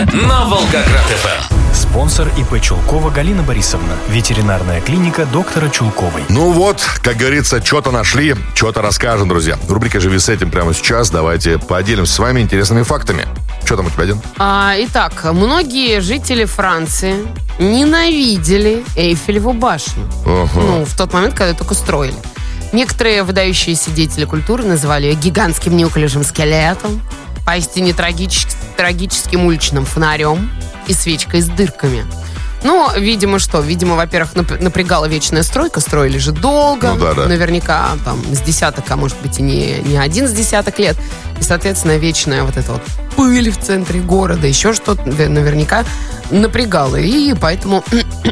на Волгоград-ФМ. Спонсор ИП Чулкова Галина Борисовна. Ветеринарная клиника доктора Чулковой. Ну вот, как говорится, что-то нашли, что-то расскажем, друзья. Рубрика «Живи с этим» прямо сейчас. Давайте поделимся с вами интересными фактами. Что там у тебя, Дин? Итак, многие жители Франции ненавидели Эйфелеву башню. Ну, в тот момент, когда ее только строили. Некоторые выдающиеся деятели культуры называли ее гигантским неуклюжим скелетом, поистине трагическим уличным фонарем и свечкой с дырками. Ну, видимо, во-первых, напрягала вечная стройка. Строили же долго. Ну, да. Наверняка там с десяток, а может быть и не один с десяток лет. И, соответственно, вечная вот эта вот пыль в центре города, еще что-то наверняка напрягало. И поэтому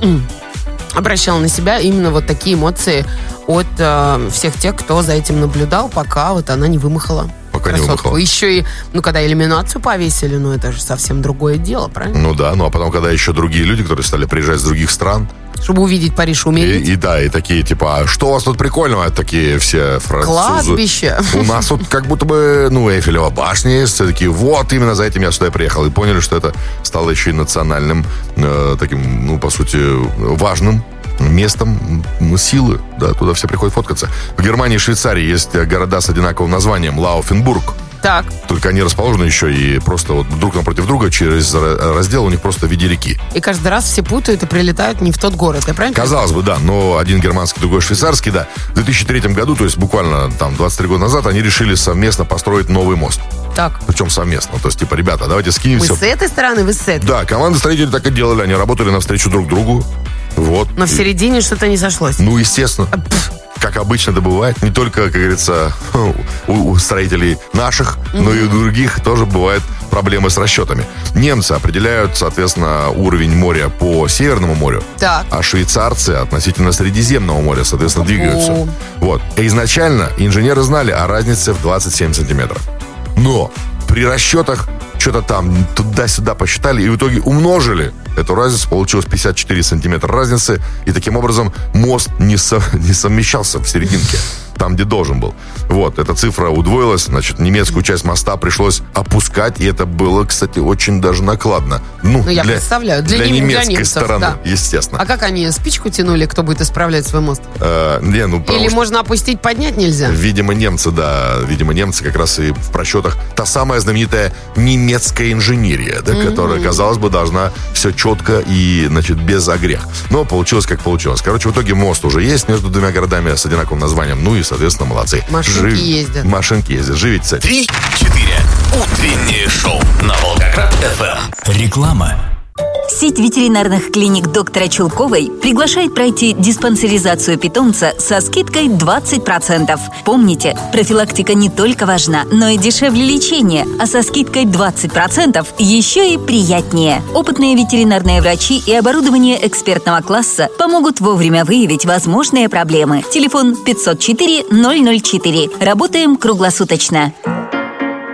обращала на себя именно вот такие эмоции от всех тех, кто за этим наблюдал, пока вот она не вымахала. Пока не вымахала. Еще и, когда иллюминацию повесили, это же совсем другое дело, правильно? Ну да, а потом, когда еще другие люди, которые стали приезжать с других стран. Чтобы увидеть Париж, умереть. И такие, типа, что у вас тут прикольного? Такие все французы. Кладбище. У нас тут как будто бы, Эйфелева башня есть. Все такие, вот, именно за этим я сюда и приехал. И поняли, что это стало еще и национальным, таким, по сути, важным местом силы. Да, туда все приходят фоткаться. В Германии и Швейцарии есть города с одинаковым названием Лауфенбург. Так. Только они расположены еще и просто вот друг напротив друга через раздел у них просто в виде реки. И каждый раз все путают и прилетают не в тот город, я правильно? Казалось бы, да, но один германский, другой швейцарский, да. В 2003 году, то есть буквально 23 года назад, они решили совместно построить новый мост. Так. Причем совместно. То есть, ребята, давайте скинемся. Мы с этой стороны, вы с этой. Да, команды строителей так и делали. Они работали навстречу друг другу. Вот. Но в середине что-то не сошлось. Естественно. Как обычно это бывает, не только, как говорится, у строителей наших, но и у других тоже бывают проблемы с расчетами. Немцы определяют, соответственно, уровень моря по Северному морю, так. А швейцарцы относительно Средиземного моря, соответственно, двигаются. Вот. И изначально инженеры знали о разнице в 27 сантиметров. Но при расчетах что-то там туда-сюда посчитали и в итоге умножили эту разницу, получилось 54 сантиметра разницы, и таким образом мост не совмещался в серединке, там, где должен был. Вот, эта цифра удвоилась, значит, немецкую часть моста пришлось опускать, и это было, кстати, очень даже накладно. Я представляю, для немецкой немцев, стороны, да. Естественно. А как они, спичку тянули, кто будет исправлять свой мост? Или можно опустить, поднять нельзя? Видимо, немцы как раз и в просчетах. Та самая знаменитая немецкая инженерия, да, которая, казалось бы, должна все четко и, без огрех. Но получилось, как получилось. Короче, в итоге мост уже есть между двумя городами с одинаковым названием. И, соответственно, молодцы. Машинки ездят. Живите с этим. 3-4. Утреннее шоу на Волгоград-ФМ. Реклама. Сеть ветеринарных клиник доктора Чулковой приглашает пройти диспансеризацию питомца со скидкой 20%. Помните, профилактика не только важна, но и дешевле лечения, а со скидкой 20% еще и приятнее. Опытные ветеринарные врачи и оборудование экспертного класса помогут вовремя выявить возможные проблемы. Телефон 504 004. Работаем круглосуточно.